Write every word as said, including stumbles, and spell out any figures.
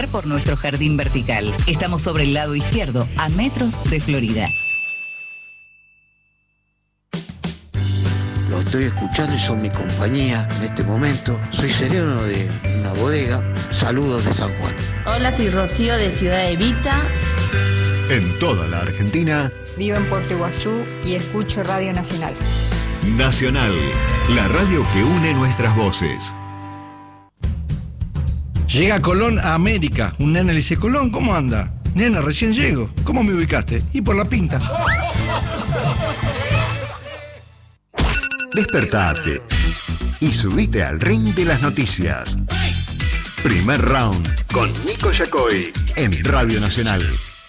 por nuestro jardín vertical. Estamos sobre el lado izquierdo, a metros de Florida. Lo estoy escuchando y son mi compañía en este momento. Soy sereno de una bodega. Saludos de San Juan. Hola, soy Rocío de Ciudad Evita. En toda la Argentina. Vivo en Puerto Iguazú y escucho Radio Nacional. Nacional, la radio que une nuestras voces. Llega Colón a América. Un nene le dice, Colón, ¿cómo anda? Nena, recién llego. ¿Cómo me ubicaste? Y por la pinta. Despertate y subite al ring de las noticias. Primer round con Nico Yacoy en Radio Nacional.